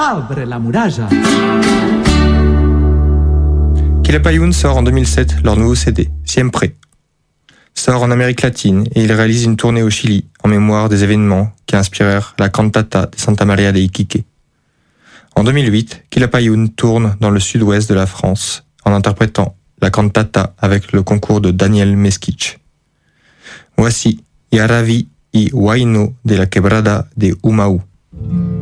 Abre la muralla. Quilapayún sort en 2007 leur nouveau CD, Siempre. Sort en Amérique latine et il réalise une tournée au Chili en mémoire des événements qui inspirèrent la cantata de Santa Maria de Iquique. En 2008, Quilapayún tourne dans le sud-ouest de la France en interprétant la cantata avec le concours de Daniel Mesquich. Voici Yaraví y Huayno de la Quebrada de Humaú.